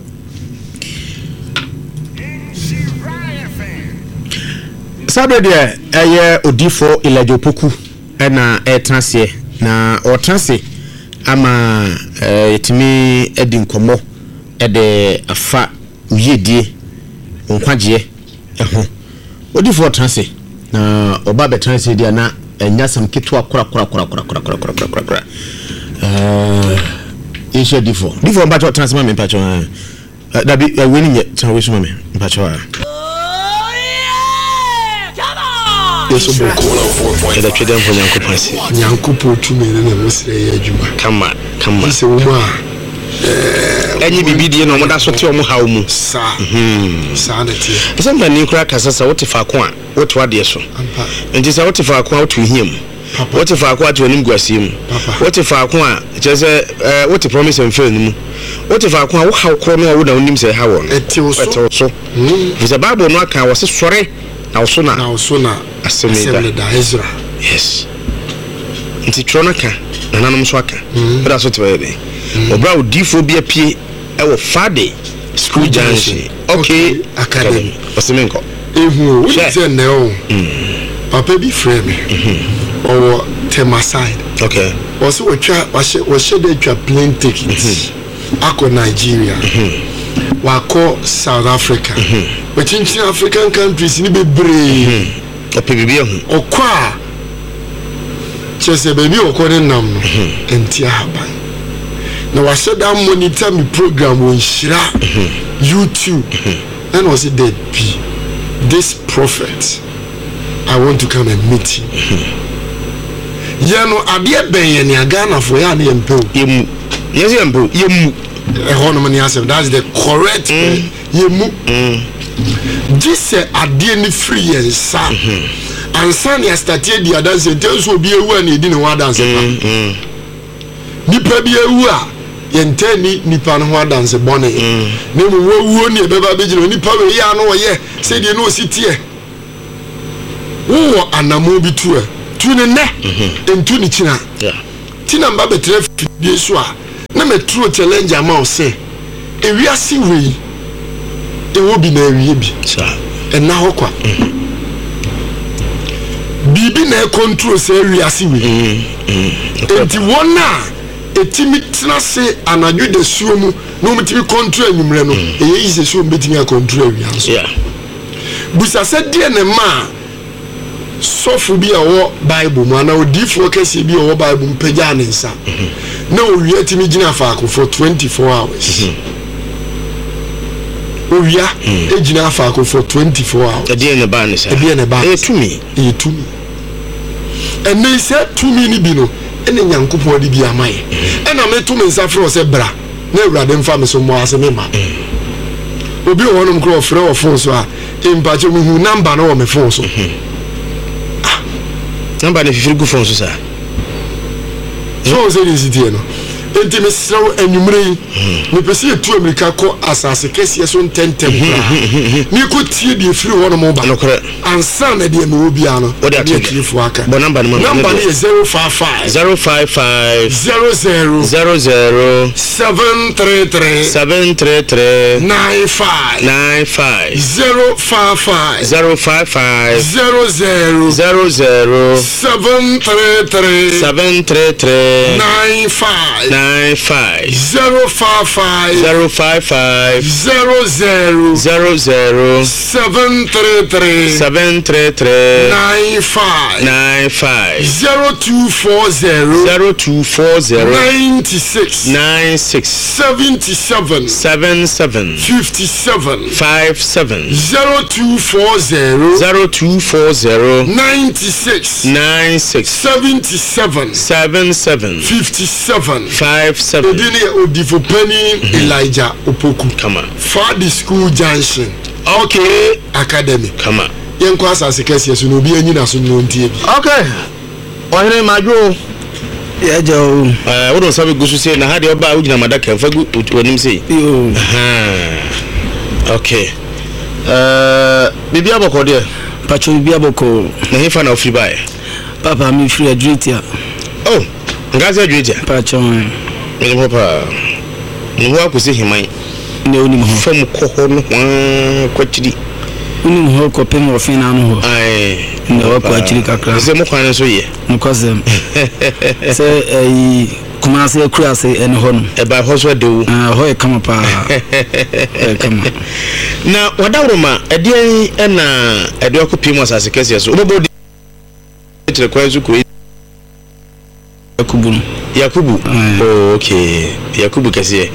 sabe de eye odifo Elijah Opoku na e transe na o transe ama etimi edi nkomo e de afa uyedie onkwagie eho odifo transe na oba be transe dia na enya sam ketwa kora kora kora kora kora kora kora kora kora eh ishe difo difo mbacho transe ma me mpacho dabi weni nye tranwe so ma me mpacho Yeso boko da twede mfo nyanko pase nyanko potu me na mesre ya adwuma kama kama se wo ma eh enyi bibidie no moda so te o mo hawo mu sa mhm sa na tie esamba ni kura kasasa wote fa ko a wote wade so enti sa wote fa ko a wote hiem wote fa ko a to anim guasiem wote fa ko a chese wote promise mfe nimu wote fa ko a wo hawo kro no wo na onim se hawo no eti wo so mhm visa bible no aka wo se sore na so na na so na Assembly da Ezra yes nti tronaka na nanom so aka bra so tebe obra odifo bia pie e wo fade school junction okay academy osimenko ehu we say na o papa bi frame me owo Temaside okay o so twa wo shede twa plane ticket akọ Nigeria wako South Africa wachinchi African countries ni bebre opebibia hu okwa chese baby okore nam no entia haban na washeda monitor me program on shira YouTube and was it dead be this prophet I want to come and meet him ya no ade ben ye ne Ghana for ya na yempo yemu yes yempo yemu e hono mani asem that's the correct mm. yemu mm. This ade ni free and sa and san ya started the dance tell so bi ewu na edi ne wa dance pa ni pa bi ewu a yɛntɛ ni nipa no ho adanse bɔne na mu wɔwuo ne ɛbɛba bɛgyina nipa wɔ yɛ ano wɔyɛ sɛdeɛ na ɔsi teɛ wowɔ anamo bi tu a tu ne nnɛ ntu ne kyina tina mba bɛtena fidie so a na metro challenge ama wo sɛ ewiase wei ɛwɔ bi na ewie bi ɛna hɔ kwa bibi na control sɛ ewiase wei enti wɔna etimi tena se anadwo de suo mu no mutimi control enumre no eye yi se suo mbetimi a control wiase yeah busa se de ne ma sofu bi a wo bible mu ana odifo kese bi a wo bible mpagya ne nsa na owia timi gina faako for twenty-four hours owia e gina faako for twenty-four hours e de ne ba ne sa e de ne ba e tumi e tumi ene se tumi ni bi no ene nyankopon di bi amaye ena metu me nsa fro se bra na awurade mfa me so mo ase me ma obi wonum kro frɛ wo phone so a empache mu hu number na wo me phone so ah number na fifiri gu phone so sa so se ni sitie no enti me sraw anwumre yi me pese etu amerika ko asase kese so ntentem kra ni ko tie die firi wonum ba ansa na de me wo bia no wo de atifo aka bo number no number is zero five five zero five five zero zero zero zero seven three three seven three three nine five nine five zero five five zero five five zero zero zero zero seven three three seven three three nine five nine five zero five five zero five five zero zero zero zero seven three three seven three three nine five nine five zero two four zero zero two four zero ninety six nine six seventy seven seven seven fifty seven five seven zero two four zero zero two four zero ninety six nine six seventy seven seven seven fifty seven five seven. Edini Odifo Penny Elijah Opoku. Come on. Fadi School Junction. Okay. Academy. Come on. Yenko asase kesi yesu no bi enyi na so no ntie bi. Okay. Ohene majo. Ya jo. Eh, wo don sabe gusu se na ha de oba ugina madaka mfa gu onim se. Yo. Aha. Okay. Eh, bibi aboko de. Pacho bibi aboko. Na hefa na ofri bae. Papa mi free adritia. Oh. Ngazi adritia. Pacho. Ni papa. Ni ho akosi himan. Ne oni mo fam ko ho no kwachiri. Oni mo ko pem ofin na no ho. Ai. Ne wa kwachiri kakra. Se mo kwan so ye. Nkozem. Se eh kuma se kura se en ho no. E ba ho so de wo. Ah ho e kama pa. E kama. Na wadawroma ede en na ede okopim asase kese so. Obobo de kwan so ko Yakubu. Yakubu. Oh, okay. Yakubu kasiye.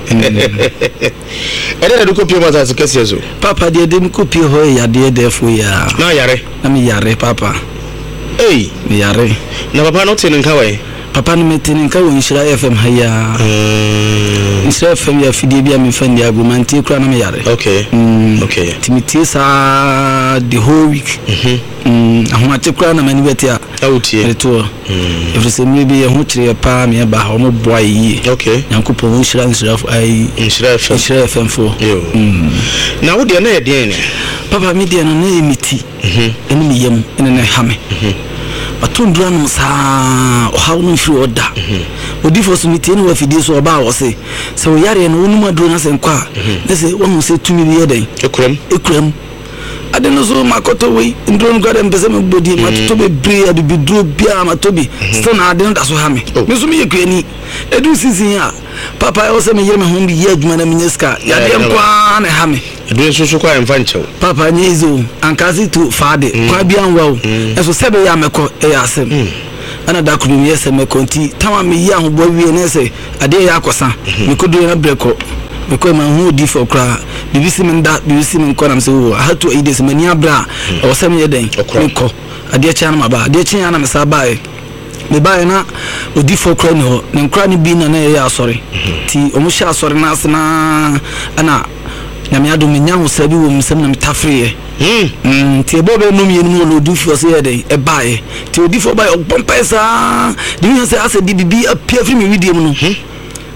Ede na duko pio mata kasiye so. Papa de dem ko pio ho ya de defo ya. Na yare. Na mi yare papa. Eh, mi yare. Na papa no tene nka wai. Papa no metene nka wo Nshira F M haya. Mm. Nshira F M ya fidie bia mi fandi agumanti kura na mi yare. Okay. Mm. Okay. Timiti sa the whole week. Mhm. Mm, ahomate kura na mani betia. Awutie. Reto. Mm. Everse mi bi ho kire pa me ba ho mo boa yi. Okay. Yankopon Nshira Nshira ai Nshira F M. Nshira F M fo. Yo. Mm. Na wo de na ye de ne. Papa mi de no na emiti. Mhm. Eni mi yam eni na hame. Mhm. Atundura no sa o hawo no firi oda. Odifo so miti eni wa fidie so oba wo se. Se wo yare no onuma duro na se nkwa. Na se wo no se tumi bi ye den. Ekuram. Ekuram. Adeno so makoto we ndron gade mpese me bodi matoto be bre adu bi duro bia matobi. Still na adeno da so ha me. Me so me yekuani. Edu sisi a papa o se me yire me ho bi ye adwuma na menyeska. Ya de nkwa na ha me. Edu so so kwa emfa nchew. Papa nyezo ankazi to fade kwa bia nwa eso sebe ya meko e ya asem. Ana da kunu me yese me konti tama me yi ahobọ wie na se ade ya akosa me kodo na breko me ko ma hu di for kra bibisi me nda bibisi me nko na se wo hatu e des mani abra o se me yeden me ko ade cha na maba ade cha na me sa bae me bae na odi for kra ni ho ne nkra ni bi na na ya asori ti o mo sha asori na asena ana na me ado me nya ho sabi wo msem na metafre mm mm ti ebo be no me no lo du fo se yede e bae ti odi fo bae o pompa sa di mi se ase di bibi apia firi me video mu no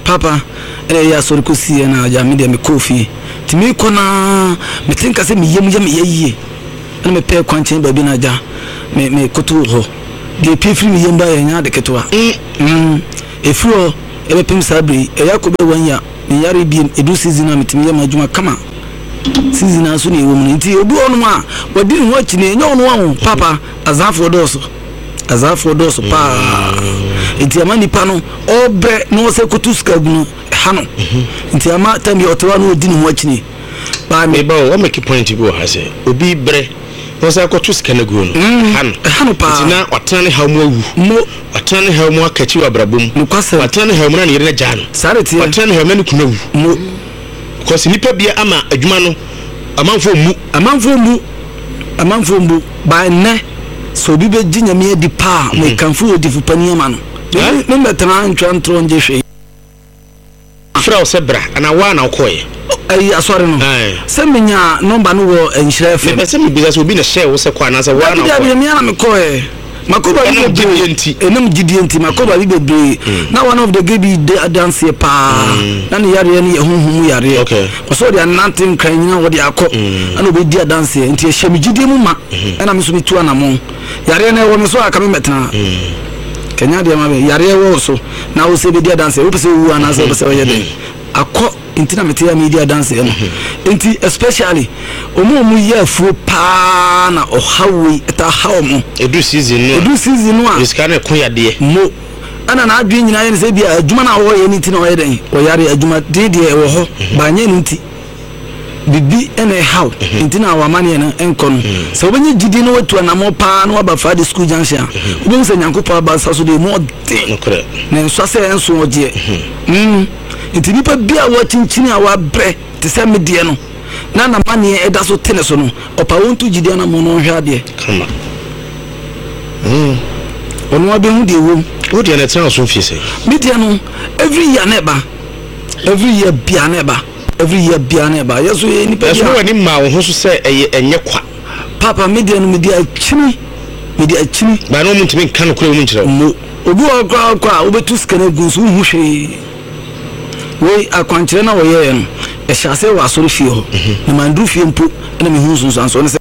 papa eh ya sori ko sie na ya me de me kofi ti me ko na me tinka se me yem yem yeye na me pe kwanchen ba bi na ja me me koto ho de pefiri me yem ba ya nya de ketwa mm efuro e be pem sabri e ya ko be wanya me yare bi edu season na me tim yem adwuma kama season aso na ewo mu nti obi onu a wadi ho achi na enye onu ahu papa azafo doso azafo doso pa nti ama nipa no obre no se kutuska gunu hano nti ama tam yo towa no odi ho achi ni ba me ba o make point go ha se obi bre no se kutuska na gunu hano hano pa nti na otane ha mu awu mo otane ha mu akachi abrabom otane ha mu na yere na jano sare tie otane ha mu na kunawu mo because nipa bia ama adwuma no amanfo mu amanfo mu amanfo mu by ne so bi be ginyame adi pa me kanfo odi fupani ama no me me tana ntwa ntro nje hwe fra o sebra ana wa na okoye ai asore no se menya number no wo enhire fe me se me bisa so obi na share wo se kwa na se wa na okoye ya me na me koye makoba bi bebree enum gidienti makoba bi bebree na one of the gibi dance here pa na ne yare ne ehunhum yare so they are nothing kan nyina wo de akọ ana obi dia dance enti ehye me gidie mu ma na me so mi tu anamo yare na wo me so aka me metena kenya de ma be yare wo so na wo se be dia dance wo pese wu ana se wo pese wo yede akọ intina metia media dance no enti especially omo mu ye afuo pa na ohawi eta hawmo edu season no edu season no a iska na ko yade mo ana na adwen nyina ye ne se bia adwuma na wo ye ni ti na wo ye den wo yare adwuma de de e wo ho ba nya ni ti bibi ene how intina wa mane na enko no se obenye gidi no watu na mo pa na ba fa de school junction obenye se nyankopa ba sa so de mo de na nso se enso oje mm nti nipa bia wa chinchini a wa bre te se medie no na na mane eda so tene so no opa wontu gidi na mo no hwa de kama mm onu abe hu de wo wo de na tena so fi se medie no every year na ba every year bia na ba every year bia na ba yeso ye nipa bia yeso wani ma wo ho so se eye enye kwa papa medie no medie achini medie achini ba no muntimi kan kura mu nkyerɛ mo obi okwa okwa obetu skana gunsu hu hwe we akwankyere na wo ye no e hyase wa asori fie ho na mandru fie mpo na me hu sunsu anso ne se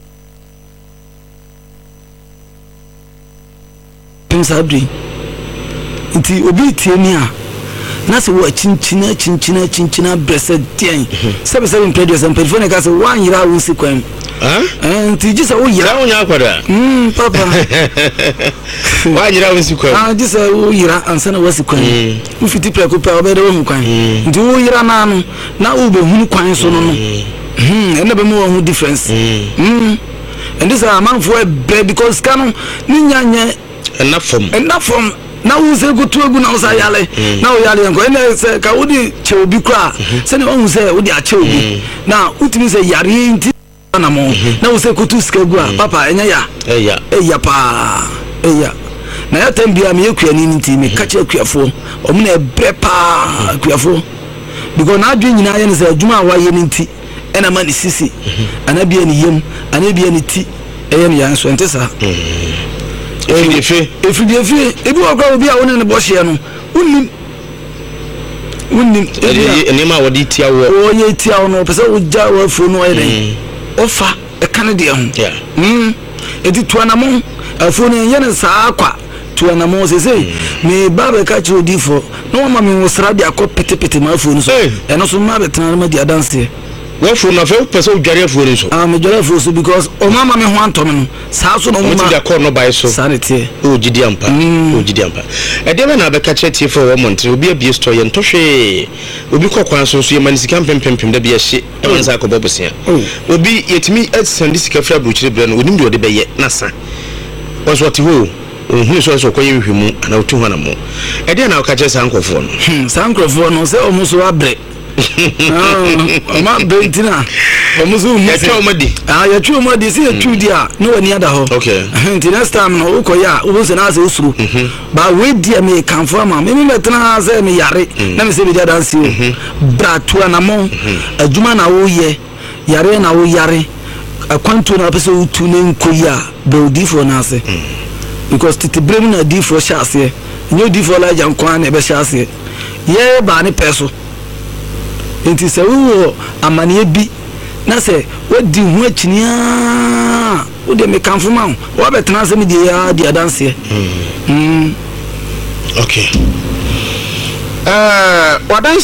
pensabri nti obi tie ni a na se wo chinchina chinchina chinchina brese tien sebe sebe impredio sem telefone ka se wan yira wo sikwan ah eh nti jisa wo yira wo nya akwada mm papa wan yira wo sikwan ah jisa wo yira ansa na wo sikwan wo fiti preko pa obede wo kwan nti wo yira na no na wo be hunu kwan so no no hmm ene be mo wo difference hmm and this a man for a because kanu ni nyanya enough from enough from na wo se gotu egu na wo sa yale na wo yale enko ene se ka wo di che obi kra se ne wo se wo di a che obi na utimi se yare nti na mo na wo se gotu ska egu a papa enya ya eya eya pa eya na ya tambia me ekuani nti me ka che akuafo o me na ebre pa akuafo because na adwe nyina ye ne se adwuma wa ye nti ena ma ni sisi ana bia ni yem ana bia ni ti eye ne ya nso ente sa efidefe efidefe ebi wa kwa obi a woni ne bohye no unnim unnim ene ma wodi tia wo o ye tia wo no pese wo ja wo fo no ene ofa e kan de ho yeah mm edi tuanamo afo ne ye ne saa kwa tuanamo se se me baba ka chi odifo no ma me wo sra de akọ petepete ma afo no so eno so ma betena ma di adanse wo fo na fe pese odware afo ni so ah me dware afo so because o mama me ho antom no saa so no ma ti da call no by so sanity o gidi ampa o gidi ampa e de na be ka che tie for wo montre obi abie store ye ntohwe obi kokwan so so ye manisika pempempem da bia hye e won sa akọ bosia obi yetimi send sika fra brochire bre no onim de ode be ye na sa was what ho ohun so so koye hwemu ana otu ho na mo e de na ka che sa nkofo no sa nkofo no se o muso abre ah ma bentina o muso mu ya twa omadi ah ya twa omadi se ya twa dia no wani ada ho okay until next time no ukoya wo se na se usuru ba we dia me kanfo ma me me metena se me yare na me se be dia dance o bra to na mo adwuma na wo ye yare na wo yare akwanto na pese utu ne nkoya be difo na se because titibrem na difo sha se nyo difo la jan kwan na be sha se ye ba ne peso enti sɛ wo amane bi na sɛ wodi ho akyia wo de me kanfo ma wo betena sɛ me de ya de adanse mm okay eh wadan